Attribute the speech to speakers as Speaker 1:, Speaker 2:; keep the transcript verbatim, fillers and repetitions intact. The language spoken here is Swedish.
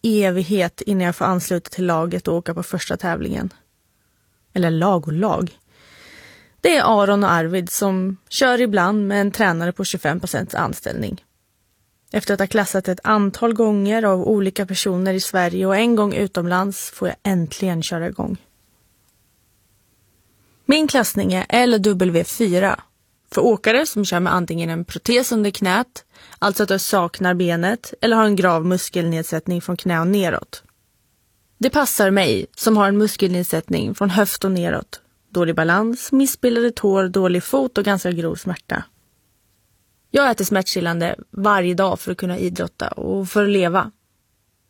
Speaker 1: evighet innan jag får ansluta till laget och åka på första tävlingen. Eller lag och lag. Det är Aron och Arvid som kör ibland med en tränare på tjugofem procent anställning. Efter att ha klassat ett antal gånger av olika personer i Sverige och en gång utomlands får jag äntligen köra igång. Min klassning är L W fyra. För åkare som kör med antingen en protes under knät, alltså att du saknar benet, eller har en grav muskelnedsättning från knä och neråt. Det passar mig som har en muskelnedsättning från höft och neråt. Dålig balans, missbildade tår, dålig fot och ganska grov smärta. Jag äter smärtstillande varje dag för att kunna idrotta och för att leva.